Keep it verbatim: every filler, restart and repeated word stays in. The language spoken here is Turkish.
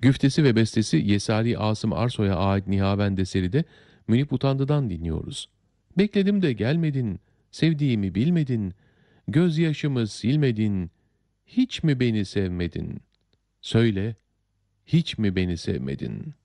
Güftesi ve bestesi Yesari Asım Arsoy'a ait Nihavend eseri de Münip Utandı'dan dinliyoruz. Bekledim de gelmedin, sevdiğimi bilmedin, gözyaşımı silmedin, hiç mi beni sevmedin? Söyle, hiç mi beni sevmedin?